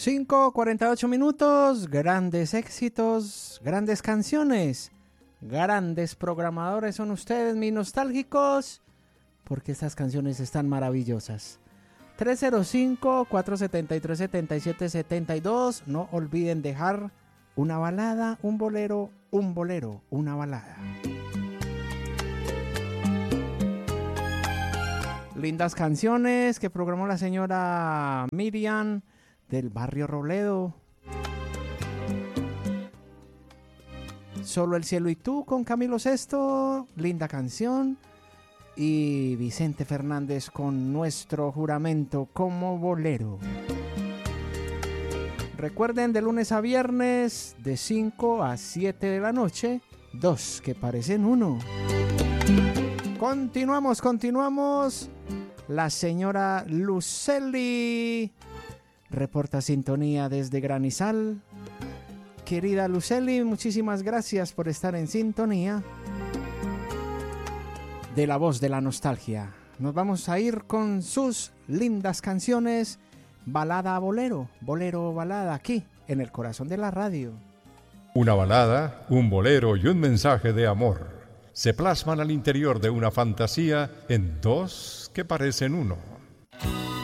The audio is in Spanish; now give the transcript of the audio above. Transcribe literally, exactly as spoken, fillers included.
cinco cuarenta y ocho minutos, grandes éxitos, grandes canciones, grandes programadores son ustedes, mis nostálgicos, porque estas canciones están maravillosas. tres cero cinco, cuatro siete tres, siete siete siete dos, no olviden dejar una balada, un bolero, un bolero, una balada. Lindas canciones que programó la señora Miriam del barrio Robledo. Solo el cielo y tú con Camilo Sesto, linda canción. Y Vicente Fernández con Nuestro juramento como bolero. Recuerden, de lunes a viernes de cinco a siete de la noche, dos que parecen uno. Continuamos, continuamos. La señora Luceli reporta sintonía desde Granizal. Querida Luceli, muchísimas gracias por estar en sintonía de La Voz de la Nostalgia. Nos vamos a ir con sus lindas canciones, balada a bolero, bolero balada, aquí en el corazón de la radio. Una balada, un bolero y un mensaje de amor se plasman al interior de una fantasía en dos que parecen uno.